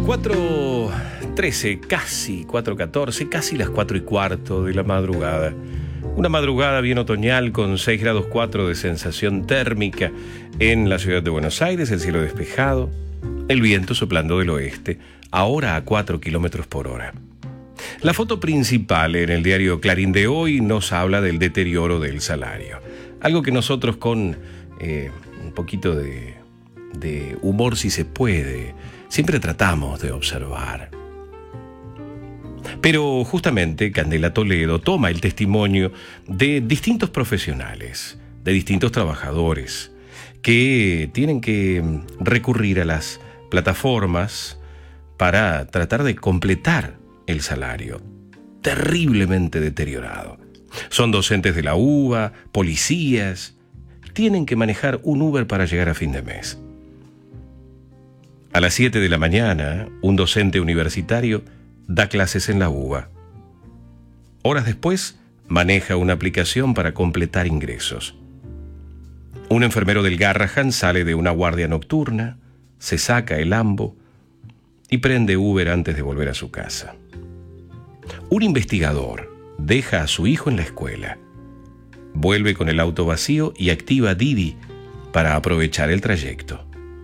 4:13, casi 4:14, casi las 4:15 de la madrugada. Una madrugada bien otoñal con 6 grados 4 de sensación térmica en la ciudad de Buenos Aires, el cielo despejado, el viento soplando del oeste, ahora a 4 kilómetros por hora. La foto principal en el diario Clarín de hoy nos habla del deterioro del salario. Algo que nosotros con un poquito de humor, si se puede, siempre tratamos de observar. Pero justamente Candela Toledo toma el testimonio de distintos profesionales, de distintos trabajadores, que tienen que recurrir a las plataformas para tratar de completar el salario, terriblemente deteriorado. Son docentes de la UBA, policías, tienen que manejar un Uber para llegar a fin de mes. A las 7 de la mañana, un docente universitario da clases en la UBA. Horas después, maneja una aplicación para completar ingresos. Un enfermero del Garrahan sale de una guardia nocturna, se saca el ambo y prende Uber antes de volver a su casa. Un investigador deja a su hijo en la escuela, vuelve con el auto vacío y activa Didi para aprovechar el trayecto.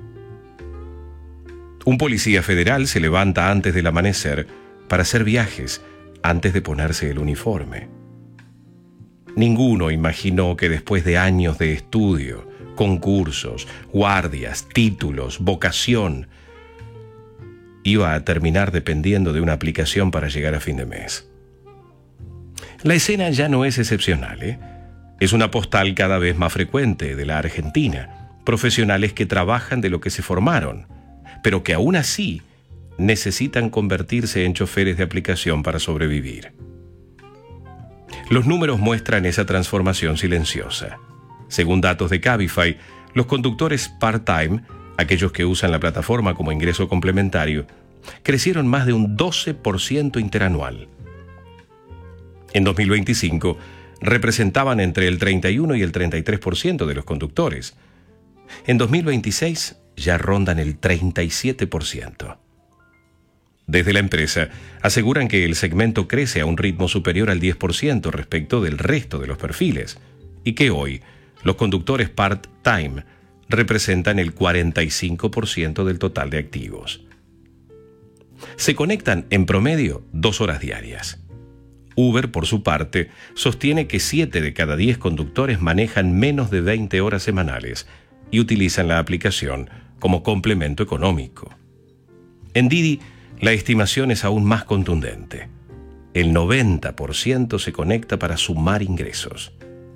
Un policía federal se levanta antes del amanecer para hacer viajes antes de ponerse el uniforme. Ninguno imaginó que después de años de estudio, concursos, guardias, títulos, vocación, iba a terminar dependiendo de una aplicación para llegar a fin de mes. La escena ya no es excepcional, ¿eh? Es una postal cada vez más frecuente de la Argentina. Profesionales que trabajan de lo que se formaron, pero que aún así necesitan convertirse en choferes de aplicación para sobrevivir. Los números muestran esa transformación silenciosa. Según datos de Cabify, los conductores part-time, aquellos que usan la plataforma como ingreso complementario, crecieron más de un 12% interanual. En 2025, representaban entre el 31 y el 33% de los conductores. En 2026, ya rondan el 37%. Desde la empresa aseguran que el segmento crece a un ritmo superior al 10% respecto del resto de los perfiles y que hoy los conductores part-time representan el 45% del total de activos. Se conectan en promedio 2 horas diarias. Uber, por su parte, sostiene que 7 de cada 10 conductores manejan menos de 20 horas semanales y utilizan la aplicación como complemento económico. En Didi, la estimación es aún más contundente. El 90% se conecta para sumar ingresos.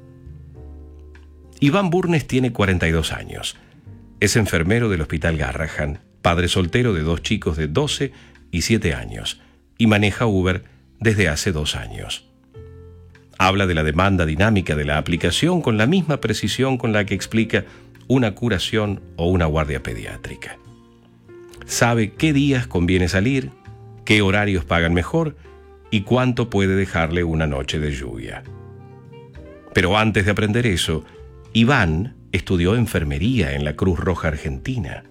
Iván Burnes tiene 42 años. Es enfermero del Hospital Garrahan, padre soltero de 2 chicos de 12 y 7 años, y maneja Uber desde hace 2 años. Habla de la demanda dinámica de la aplicación con la misma precisión con la que explica una curación o una guardia pediátrica. Sabe qué días conviene salir, qué horarios pagan mejor y cuánto puede dejarle una noche de lluvia. Pero antes de aprender eso, Iván estudió enfermería en la Cruz Roja Argentina.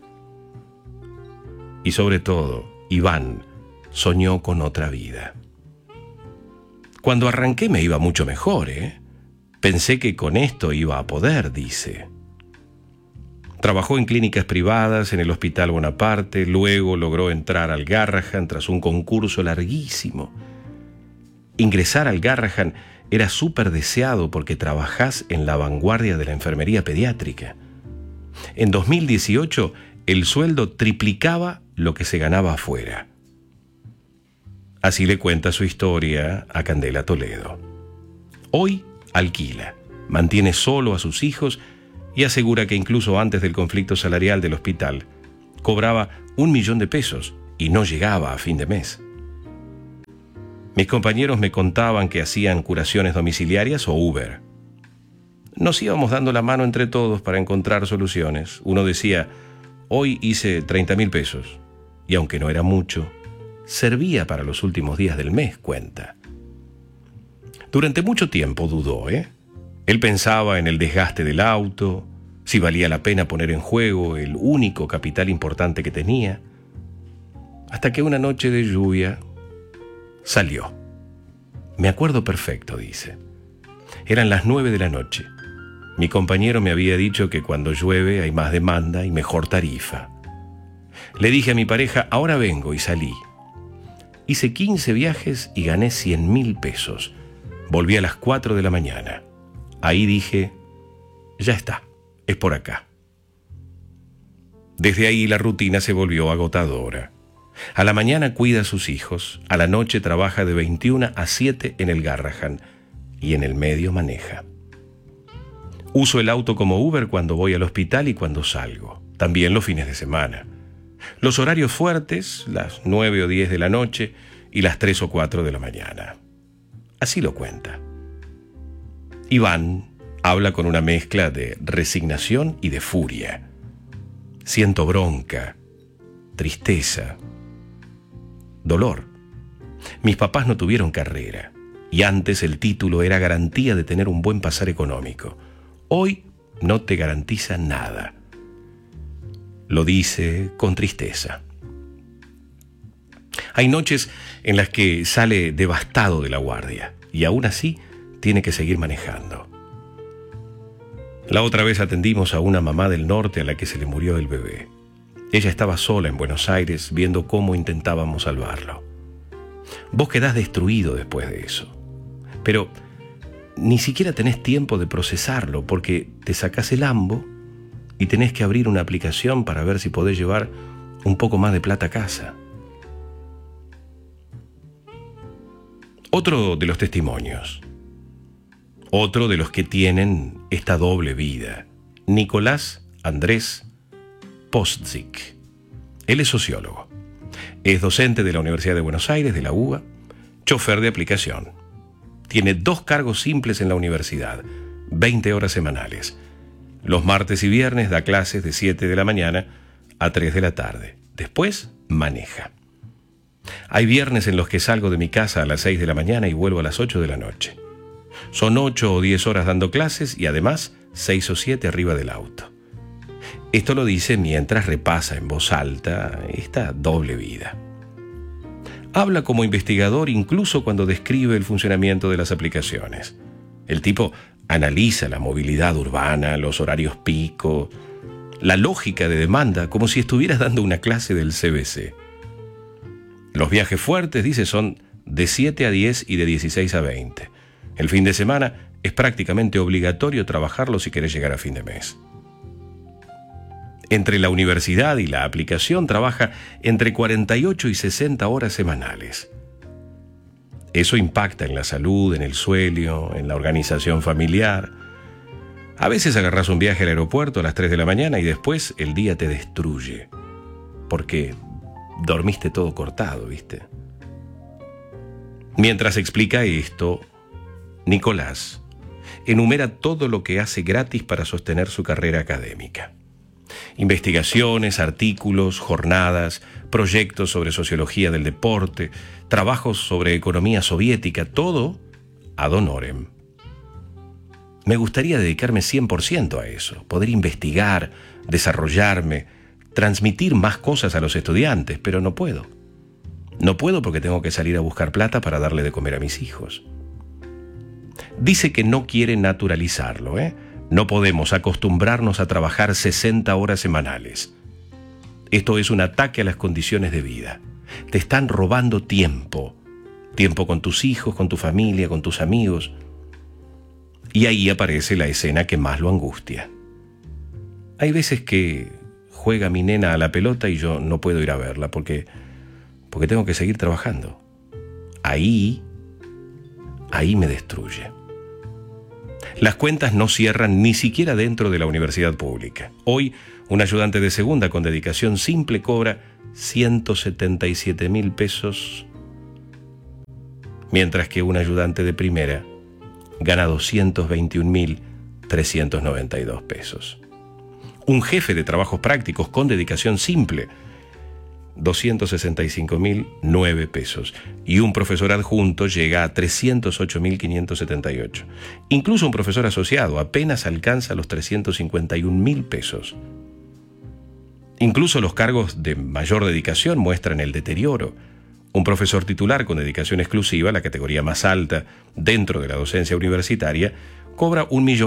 Y sobre todo, Iván soñó con otra vida. Cuando arranqué me iba mucho mejor, ¿eh? Pensé que con esto iba a poder, dice. Trabajó en clínicas privadas, en el Hospital Bonaparte, luego logró entrar al Garrahan tras un concurso larguísimo. Ingresar al Garrahan era súper deseado porque trabajás en la vanguardia de la enfermería pediátrica. En 2018, el sueldo triplicaba lo que se ganaba afuera. Así le cuenta su historia a Candela Toledo. Hoy alquila, mantiene solo a sus hijos y asegura que incluso antes del conflicto salarial del hospital, cobraba 1 millón de pesos y no llegaba a fin de mes. Mis compañeros me contaban que hacían curaciones domiciliarias o Uber. Nos íbamos dando la mano entre todos para encontrar soluciones. Uno decía, hoy hice 30.000 pesos, y aunque no era mucho, servía para los últimos días del mes, cuenta. Durante mucho tiempo dudó, Él pensaba en el desgaste del auto, si valía la pena poner en juego el único capital importante que tenía. hasta que una noche de lluvia salió. Me acuerdo perfecto, dice. Eran las 9 de la noche. Mi compañero me había dicho que cuando llueve hay más demanda y mejor tarifa. Le dije a mi pareja, ahora vengo, y salí. Hice 15 viajes y gané 100.000 pesos. Volví a las 4 de la mañana. Ahí dije, ya está, es por acá. Desde ahí la rutina se volvió agotadora. A la mañana cuida a sus hijos, a la noche trabaja de 21 a 7 en el Garrahan y en el medio maneja. Uso el auto como Uber cuando voy al hospital y cuando salgo, también los fines de semana. Los horarios fuertes, las 9 o 10 de la noche y las 3 o 4 de la mañana. Así lo cuenta. Iván habla con una mezcla de resignación y de furia. Siento bronca, tristeza, dolor. Mis papás no tuvieron carrera y antes el título era garantía de tener un buen pasar económico. Hoy no te garantiza nada. Lo dice con tristeza. Hay noches en las que sale devastado de la guardia y aún así tiene que seguir manejando. La otra vez atendimos a una mamá del norte a la que se le murió el bebé. Ella estaba sola en Buenos Aires viendo cómo intentábamos salvarlo. Vos quedás destruido después de eso, pero ni siquiera tenés tiempo de procesarlo porque te sacás el ambo y tenés que abrir una aplicación para ver si podés llevar un poco más de plata a casa. Otro de los testimonios. Otro de los que tienen esta doble vida. Nicolás Andrés Postzik. Él es sociólogo. Es docente de la Universidad de Buenos Aires, de la UBA, chofer de aplicación. Tiene 2 cargos simples en la universidad, 20 horas semanales. Los martes y viernes da clases de 7 de la mañana a 3 de la tarde. Después maneja. Hay viernes en los que salgo de mi casa a las 6 de la mañana y vuelvo a las 8 de la noche. Son 8 o 10 horas dando clases y además 6 o 7 arriba del auto. Esto lo dice mientras repasa en voz alta esta doble vida. Habla como investigador incluso cuando describe el funcionamiento de las aplicaciones. El tipo analiza la movilidad urbana, los horarios pico, la lógica de demanda, como si estuvieras dando una clase del CBC. Los viajes fuertes, dice, son de 7 a 10 y de 16 a 20. El fin de semana es prácticamente obligatorio trabajarlo si querés llegar a fin de mes. Entre la universidad y la aplicación trabaja entre 48 y 60 horas semanales. Eso impacta en la salud, en el sueño, en la organización familiar. A veces agarrás un viaje al aeropuerto a las 3 de la mañana y después el día te destruye, porque dormiste todo cortado, ¿viste? Mientras explica esto, Nicolás enumera todo lo que hace gratis para sostener su carrera académica. Investigaciones, artículos, jornadas, proyectos sobre sociología del deporte, trabajos sobre economía soviética, todo ad honorem. Me gustaría dedicarme 100% a eso, poder investigar, desarrollarme, transmitir más cosas a los estudiantes, pero no puedo. No puedo porque tengo que salir a buscar plata para darle de comer a mis hijos. Dice que no quiere naturalizarlo, ¿eh? No podemos acostumbrarnos a trabajar 60 horas semanales. Esto es un ataque a las condiciones de vida. Te están robando tiempo. Tiempo con tus hijos, con tu familia, con tus amigos. Y ahí aparece la escena que más lo angustia. Hay veces que juega mi nena a la pelota y yo no puedo ir a verla porque tengo que seguir trabajando. Ahí me destruye. Las cuentas no cierran ni siquiera dentro de la universidad pública. Hoy, un ayudante de segunda con dedicación simple cobra 177.000 pesos, mientras que un ayudante de primera gana 221.392 pesos. Un jefe de trabajos prácticos con dedicación simple, 265.009 pesos. Y un profesor adjunto llega a 308.578. Incluso un profesor asociado apenas alcanza los 351.000 pesos. Incluso los cargos de mayor dedicación muestran el deterioro. Un profesor titular con dedicación exclusiva, la categoría más alta dentro de la docencia universitaria, cobra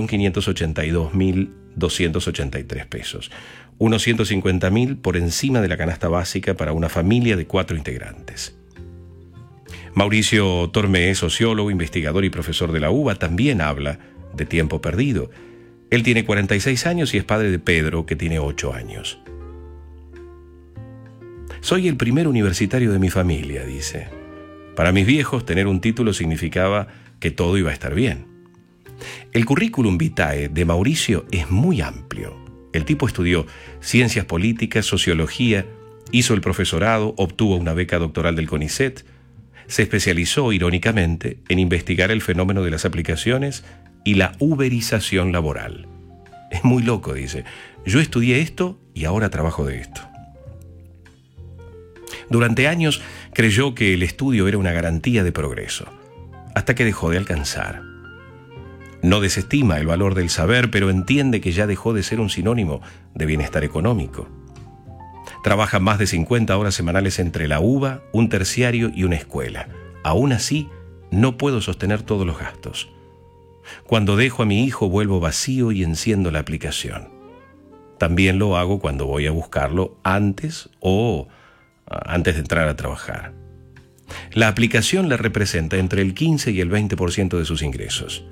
1.582.283 pesos, unos 150.000 por encima de la canasta básica para una familia de 4 integrantes. Mauricio Tormé, sociólogo, investigador y profesor de la UBA, también habla de tiempo perdido. Él tiene 46 años y es padre de Pedro, que tiene 8 años. Soy el primer universitario de mi familia, dice. Para mis viejos, tener un título significaba que todo iba a estar bien. El currículum vitae de Mauricio es muy amplio. El tipo estudió ciencias políticas, sociología, hizo el profesorado, obtuvo una beca doctoral del CONICET, se especializó, irónicamente, en investigar el fenómeno de las aplicaciones y la uberización laboral. Es muy loco, dice. Yo estudié esto y ahora trabajo de esto. Durante años creyó que el estudio era una garantía de progreso, hasta que dejó de alcanzar. No desestima el valor del saber, pero entiende que ya dejó de ser un sinónimo de bienestar económico. Trabaja más de 50 horas semanales entre la UBA, un terciario y una escuela. Aún así, no puedo sostener todos los gastos. Cuando dejo a mi hijo, vuelvo vacío y enciendo la aplicación. También lo hago cuando voy a buscarlo antes de entrar a trabajar. La aplicación le representa entre el 15 y el 20% de sus ingresos.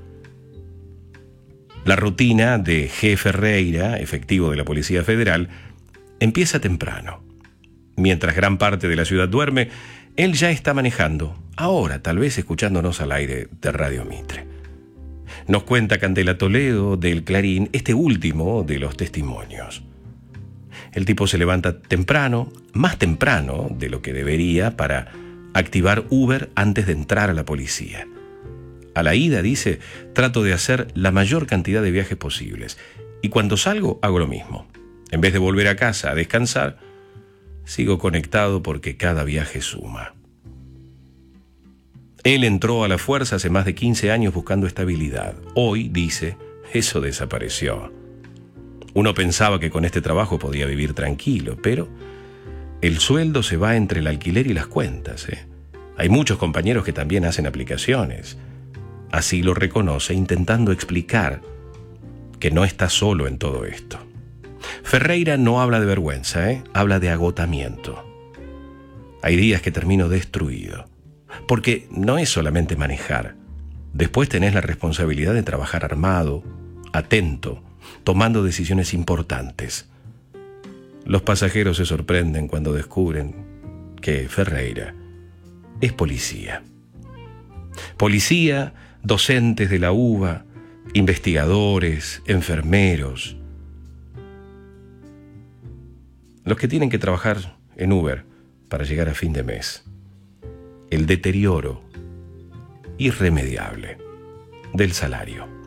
La rutina de G. Ferreira, efectivo de la Policía Federal, empieza temprano. Mientras gran parte de la ciudad duerme, él ya está manejando, ahora tal vez escuchándonos al aire de Radio Mitre. Nos cuenta Candela Toledo del Clarín, este último de los testimonios. El tipo se levanta temprano, más temprano de lo que debería, para activar Uber antes de entrar a la policía. A la ida, dice, trato de hacer la mayor cantidad de viajes posibles. Y cuando salgo, hago lo mismo. En vez de volver a casa a descansar, sigo conectado porque cada viaje suma. Él entró a la fuerza hace más de 15 años buscando estabilidad. Hoy, dice, eso desapareció. Uno pensaba que con este trabajo podía vivir tranquilo, pero el sueldo se va entre el alquiler y las cuentas. Hay muchos compañeros que también hacen aplicaciones. Así lo reconoce, intentando explicar que no está solo en todo esto. Ferreira no habla de vergüenza, habla de agotamiento. Hay días que termino destruido, porque no es solamente manejar. Después tenés la responsabilidad de trabajar armado, atento, tomando decisiones importantes. Los pasajeros se sorprenden cuando descubren que Ferreira es policía. Policía, docentes de la UBA, investigadores, enfermeros. Los que tienen que trabajar en Uber para llegar a fin de mes. El deterioro irremediable del salario.